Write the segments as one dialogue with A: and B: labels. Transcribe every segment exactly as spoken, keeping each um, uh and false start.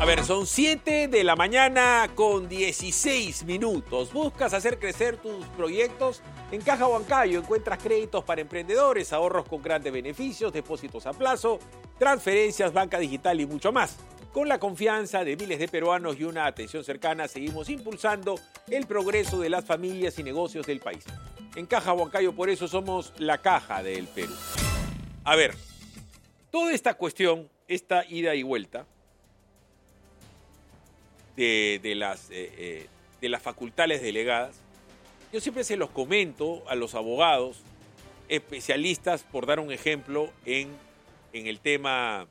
A: ver, son siete de la mañana con dieciséis minutos. ¿Buscas hacer crecer tus proyectos? En Caja Huancayo encuentras créditos para emprendedores, ahorros con grandes beneficios, depósitos a plazo, transferencias, banca digital y mucho más. Con la confianza de miles de peruanos y una atención cercana, seguimos impulsando el progreso de las familias y negocios del país. En Caja Huancayo, por eso somos la caja del Perú. A ver, toda esta cuestión, esta ida y vuelta de, de, las, eh, eh, de las facultades delegadas, yo siempre se los comento a los abogados, especialistas, por dar un ejemplo, en, en, el, tema,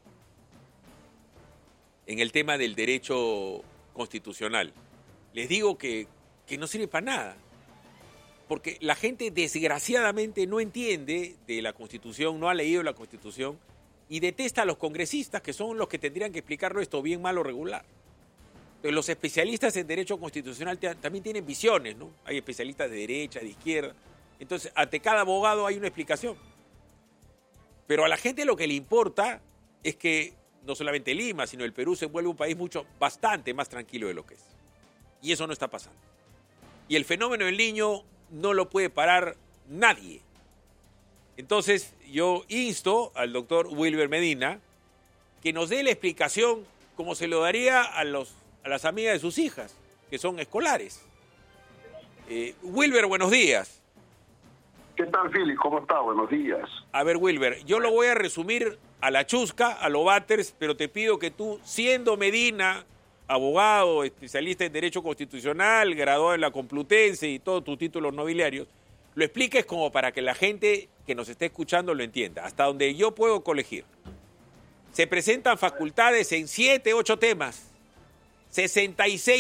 A: en el tema del derecho constitucional. Les digo que, que no sirve para nada, porque la gente desgraciadamente no entiende de la Constitución, no ha leído la Constitución y detesta a los congresistas, que son los que tendrían que explicarlo esto bien, mal o regular. Entonces, los especialistas en derecho constitucional te, también tienen visiones, ¿no? Hay especialistas de derecha, de izquierda. Entonces, ante cada abogado hay una explicación. Pero a la gente lo que le importa es que no solamente Lima, sino el Perú se vuelve un país mucho, bastante más tranquilo de lo que es. Y eso no está pasando. Y el fenómeno del Niño no lo puede parar nadie. Entonces, yo insto al doctor Wilber Medina que nos dé la explicación como se lo daría a, los, a las amigas de sus hijas, que son escolares. Eh, Wilber, buenos días.
B: ¿Qué tal, Philly? ¿Cómo está? Buenos días.
A: A ver, Wilber, yo lo voy a resumir a la chusca, a lo Batters, pero te pido que tú, siendo Medina, abogado, especialista en Derecho Constitucional, graduado en la Complutense y todos tus títulos nobiliarios, lo expliques como para que la gente que nos esté escuchando lo entienda, hasta donde yo puedo colegir. Se presentan facultades en siete, ocho temas, sesenta y seis